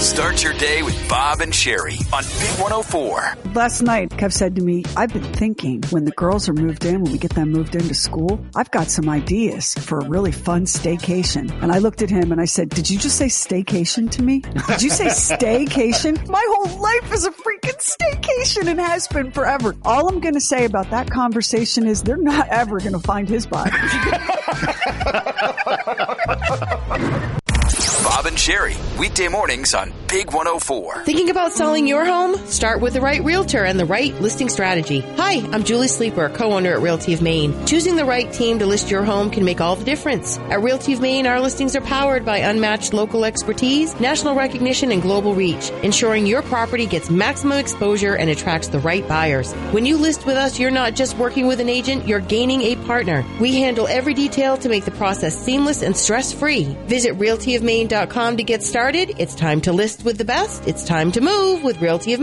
Start your day with Bob and Sherry on Big 104. Last night, Kev said to me, I've been thinking when the girls are moved in, when we get them moved into school, I've got some ideas for a really fun staycation. And I looked at him and I said, did you just say staycation to me? Did you say staycation? My whole life is a freaking staycation and has been forever. All I'm going to say about that conversation is they're not ever going to find his body. Bob and Sherry, weekday mornings on Big 104. Thinking about selling your home? Start with the right realtor and the right listing strategy. Hi, I'm Julie Sleeper, co-owner at Realty of Maine. Choosing the right team to list your home can make all the difference. At Realty of Maine, our listings are powered by unmatched local expertise, national recognition, and global reach, ensuring your property gets maximum exposure and attracts the right buyers. When you list with us, you're not just working with an agent, you're gaining a partner. We handle every detail to make the process seamless and stress-free. Visit realtyofmaine.com to get started. It's time to list with the best. It's time to move with Realty of Maine.